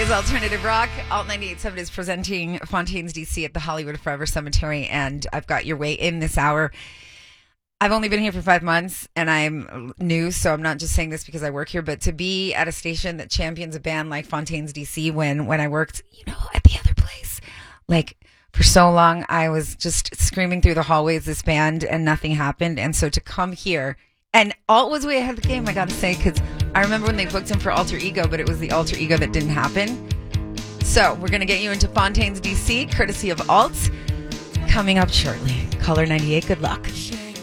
is Alternative Rock. Alt 98.7 is presenting Fontaines DC at the Hollywood Forever Cemetery, and I've got your way in this hour. I've only been here for 5 months, and I'm new, so I'm not just saying this because I work here, but to be at a station that champions a band like Fontaines DC when I worked, at the other place, for so long, I was just screaming through the hallways this band, and nothing happened. And so to come here, and Alt was way ahead of the game, I got to say, because I remember when they booked him for Alter Ego, but it was the Alter Ego that didn't happen. So we're going to get you into Fontaines DC, courtesy of Alt, coming up shortly. Caller 98, good luck.